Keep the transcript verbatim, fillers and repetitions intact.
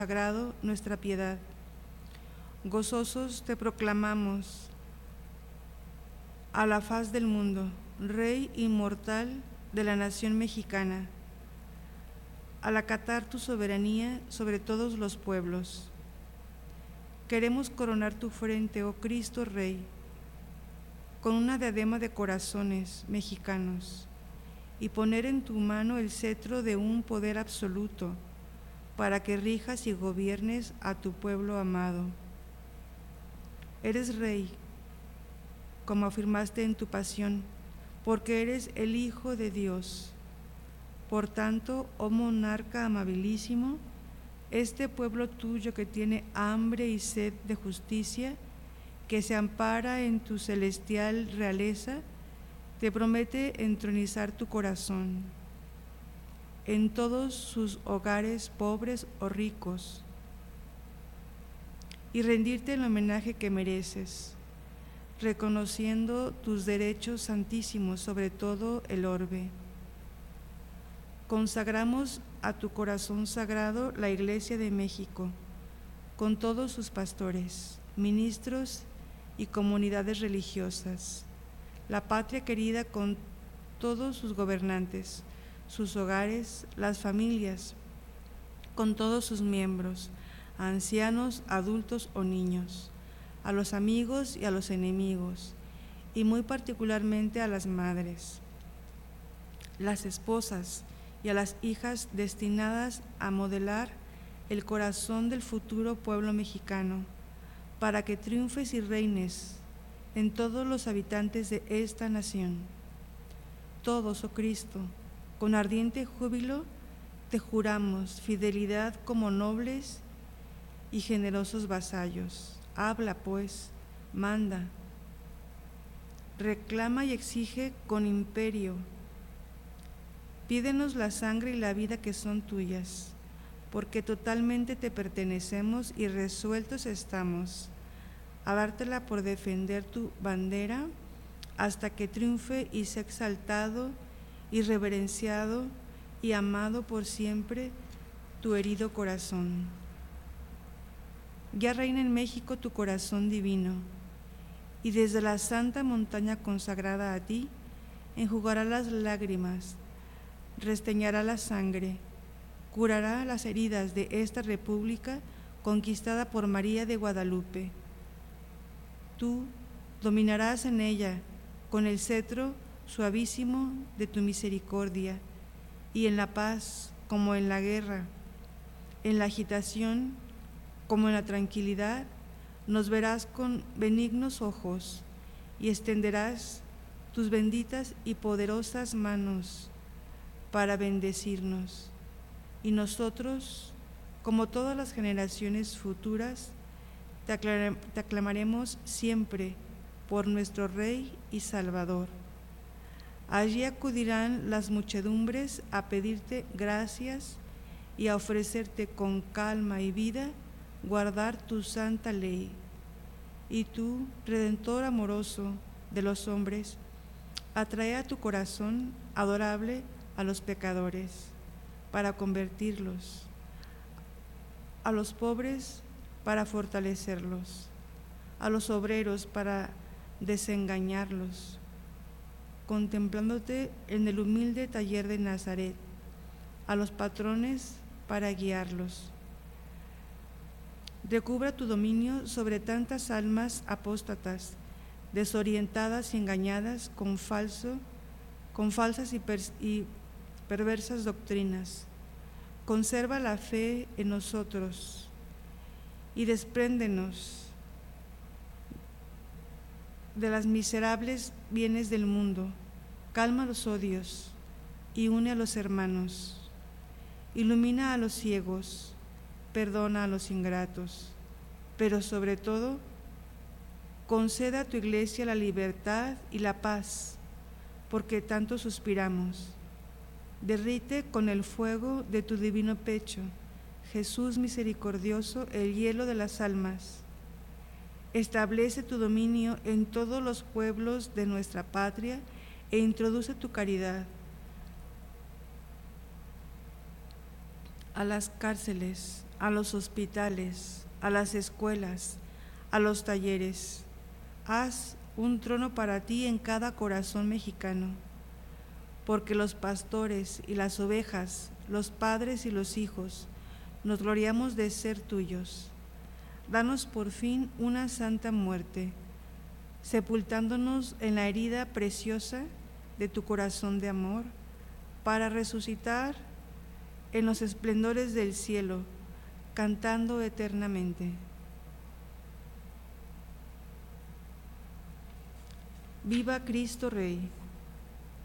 sagrado nuestra piedad. Gozosos te proclamamos a la faz del mundo, Rey inmortal de la nación mexicana, al acatar tu soberanía sobre todos los pueblos. Queremos coronar tu frente, oh Cristo Rey, con una diadema de corazones mexicanos y poner en tu mano el cetro de un poder absoluto para que rijas y gobiernes a tu pueblo amado. Eres Rey, como afirmaste en tu pasión, porque eres el Hijo de Dios. Por tanto, oh monarca amabilísimo, este pueblo tuyo que tiene hambre y sed de justicia, que se ampara en tu celestial realeza, te promete entronizar tu corazón en todos sus hogares, pobres o ricos, y rendirte el homenaje que mereces, reconociendo tus derechos santísimos sobre todo el orbe. Consagramos a tu corazón sagrado la Iglesia de México, con todos sus pastores, ministros y comunidades religiosas, la patria querida con todos sus gobernantes, sus hogares, las familias, con todos sus miembros, ancianos, adultos o niños, a los amigos y a los enemigos, y muy particularmente a las madres, las esposas y a las hijas destinadas a modelar el corazón del futuro pueblo mexicano, para que triunfes y reines en todos los habitantes de esta nación. Todos, oh Cristo, con ardiente júbilo, te juramos fidelidad como nobles y generosos vasallos. Habla, pues, manda, reclama y exige con imperio. Pídenos la sangre y la vida que son tuyas, porque totalmente te pertenecemos y resueltos estamos a dártela por defender tu bandera hasta que triunfe y sea exaltado y reverenciado y amado por siempre tu herido corazón. Ya reina en México tu corazón divino, y desde la santa montaña consagrada a ti, enjugará las lágrimas, resteñará la sangre, curará las heridas de esta república conquistada por María de Guadalupe. Tú dominarás en ella con el cetro suavísimo de tu misericordia, y en la paz como en la guerra, en la agitación como en la tranquilidad, nos verás con benignos ojos y extenderás tus benditas y poderosas manos para bendecirnos. Y nosotros, como todas las generaciones futuras, te, aclar- te aclamaremos siempre por nuestro Rey y Salvador. Allí acudirán las muchedumbres a pedirte gracias y a ofrecerte con calma y vida guardar tu santa ley. Y tú, Redentor amoroso de los hombres, atrae a tu corazón adorable a los pecadores para convertirlos, a los pobres para fortalecerlos, a los obreros para desengañarlos, contemplándote en el humilde taller de Nazaret, a los patrones para guiarlos. Recubra tu dominio sobre tantas almas apóstatas, desorientadas y engañadas con falso, con falsas y, per, y perversas doctrinas. Conserva la fe en nosotros y despréndenos de las miserables bienes del mundo. Calma los odios y une a los hermanos. Ilumina a los ciegos, perdona a los ingratos, pero sobre todo, concede a tu Iglesia la libertad y la paz, porque tanto suspiramos. Derrite con el fuego de tu divino pecho, Jesús misericordioso, el hielo de las almas. Establece tu dominio en todos los pueblos de nuestra patria e introduce tu caridad a las cárceles, a los hospitales, a las escuelas, a los talleres. Haz un trono para ti en cada corazón mexicano, porque los pastores y las ovejas, los padres y los hijos, nos gloriamos de ser tuyos. Danos por fin una santa muerte, sepultándonos en la herida preciosa de tu corazón de amor, para resucitar en los esplendores del cielo, cantando eternamente. Viva Cristo Rey.